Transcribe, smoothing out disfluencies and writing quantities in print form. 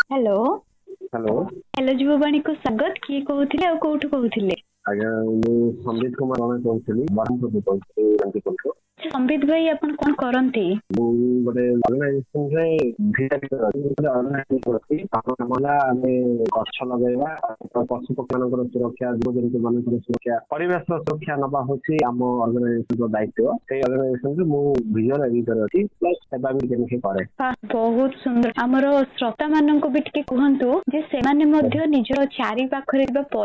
Hello. Hello. Hello जीववाणी को स्वागत। किए कहूथिले आ कोठु कहूथिले? आज्ञा मु संदीप कुमार राणा कहूଥିଲି ବ୍ରହ୍ମପୁରରୁ कहूଥିଲି ରଞ୍ଜିତପୁରରୁ। संबित भाई अपन कौन करंती? ମୁଁ ଗୋଟେ ଅର୍ଗାନାଇଜେସନରେ ଭିଆଇପି ଅଛି। ଗୋଟେ ଅର୍ଗାନାଇଜେସନ ଅଛି। ଆମ କାମ ହେଲା ଆମେ ଗଛ ଲଗାଇବା, ପଶୁ ପକ୍ଷୀ ମାନଙ୍କର ସୁରକ୍ଷା, ଜୀବଜନ୍ତୁ ମାନଙ୍କର ସୁରକ୍ଷା, ପରିବେଶ ସୁରକ୍ଷା ନବା ହଉଛି ଆମ ଅର୍ଗାନାଇଜେସନର ଦାୟିତ୍ୱ। ସେଇ ଅର୍ଗାନାଇଜେସନରେ ମୁଁ ଭିଜୁଆଲ ଏଡିଟର ଅଛି, ପ୍ଲସ୍ ସେବା ବି କେମିତି କରେ। बहुत सुंदर। आमर श्रोता मानक भी टिके कहंतु जे सेमाने मध्य निजर चारि पाखरे